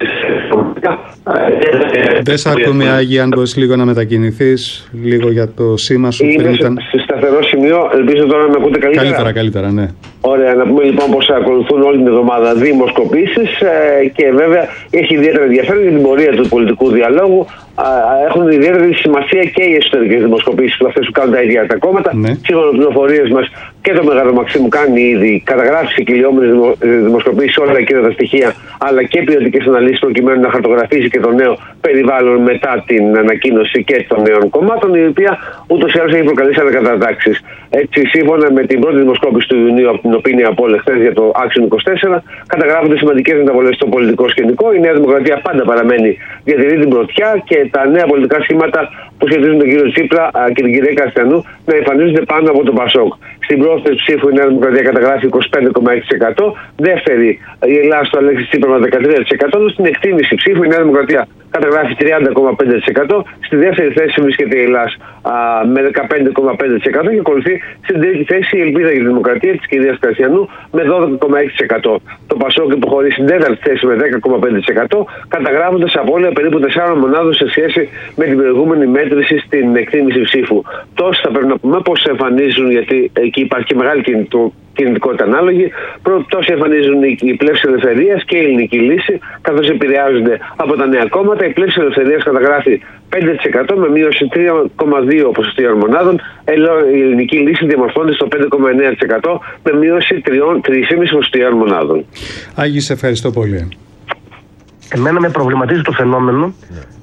C: Δεν σε ακούμε, Άγη, αν μπορείς λίγο να μετακινηθείς λίγο για το σήμα σου.
D: Είναι σε σταθερό σημείο. Ελπίζω τώρα να με ακούτε καλύτερα.
C: Καλύτερα, ναι.
D: Ωραία, να πούμε λοιπόν πως ακολουθούν όλη την εβδομάδα δημοσκοπήσεις και βέβαια έχει ιδιαίτερα ενδιαφέρον για την πορεία του πολιτικού διαλόγου. Έχουν ιδιαίτερη σημασία και οι εσωτερικές δημοσκοπήσεις, αυτές που κάνουν τα ίδια τα κόμματα. Σύμφωνα με πληροφορίες μας και το Μεγάλο Μαξίμου κάνει ήδη καταγράφει σε κυλιόμενες δημοσκοπήσεις όλα εκείνα τα στοιχεία, αλλά και ποιοτικές αναλύσεις προκειμένου να χαρτογραφήσει και το νέο περιβάλλον μετά την ανακοίνωση και των νέων κομμάτων, η οποία ούτως ή άλλως έχει προκαλέσει ανακατατάξεις. Έτσι, σύμφωνα με την πρώτη δημοσκόπηση του Ιουνίου από την Opinion Poll χθες για το Action 24, καταγράφονται σημαντικές μεταβολές στο πολιτικό σκηνικό. Η Νέα Δημοκρατία πάντα παραμένει, διατηρεί την πρωτιά και τα νέα πολιτικά σχήματα που σχετίζουν τον κύριο Τσίπρα και την κυρία Καστιανού να εμφανίζονται πάνω από τον Πασόκ. Στην πρόθεση ψήφου η Νέα Δημοκρατία καταγράφει 25,6%. Δεύτερη η Ελλάδα του Αλέξη Τσίπρα με 13%. Στην εκτίμηση ψήφου η Νέα Δημοκρατία καταγράφει 30,5%. Στη δεύτερη θέση βρίσκεται η Ελλάδα με 15,5% και ακολουθεί στην τρίτη θέση η Ελπίδα για τη Δημοκρατία της κυρίας Καστιανού με 12,6%. Το Πασόκ υποχωρεί στην τέταρτη θέση με 10,5%, καταγράφοντας απώλεια περίπου 4 μονάδων σε σχέση με την προηγούμενη μέτρηση στην εκτίμηση ψήφου. Τόσο θα πρέπει να πούμε πως εμφανίζουν, γιατί εκεί υπάρχει και μεγάλη κινητικότητα ανάλογη. Τόσο εμφανίζουν η Πλεύση Ελευθερίας και η Ελληνική Λύση, καθώς επηρεάζονται από τα νέα κόμματα. Η Πλεύση Ελευθερίας καταγράφει 5% με μείωση 3,2 ποσοστιαίων μονάδων, ενώ η Ελληνική Λύση διαμορφώνεται στο 5,9% με μείωση 3,5 ποσοστιαίων μονάδων.
C: Άγη, σε ευχαριστώ πολύ.
K: Εμένα με προβληματίζει το φαινόμενο.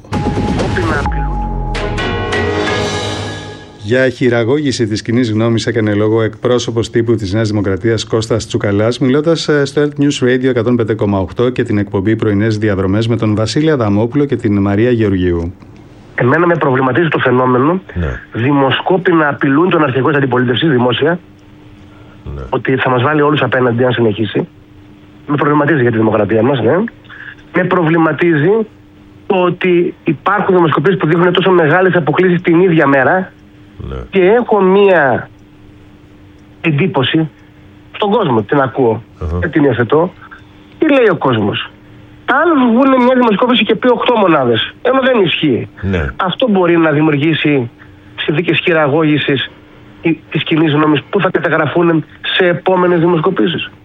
C: Για χειραγώγηση της κοινής γνώμης έκανε λόγο εκπρόσωπος τύπου της Νέας Δημοκρατίας Κώστας Τσουκαλάς, μιλώντας στο Earth News Radio 105,8 και την εκπομπή Πρωινές Διαδρομές με τον Βασίλη Αδαμόπουλο και την Μαρία Γεωργίου.
K: Εμένα με προβληματίζει το φαινόμενο. Δημοσκόποι να απειλούν τον αρχηγό της αντιπολίτευσης δημόσια, ότι θα μας βάλει όλους απέναντι αν συνεχίσει. Με προβληματίζει για τη δημοκρατία μας, ναι. Με προβληματίζει το ότι υπάρχουν δημοσκοπήσεις που δείχνουν τόσο μεγάλες αποκλίσεις την ίδια μέρα. Και έχω μία εντύπωση στον κόσμο, την ακούω, την υιοθετώ. Τι λέει ο κόσμος? Άλλος βγουν μια δημοσκόπηση και πει 8 μονάδες, ενώ δεν ισχύει. Αυτό μπορεί να δημιουργήσει συνθήκες χειραγώγησης της κοινής γνώμης που θα καταγραφούν σε επόμενες δημοσκοπήσεις.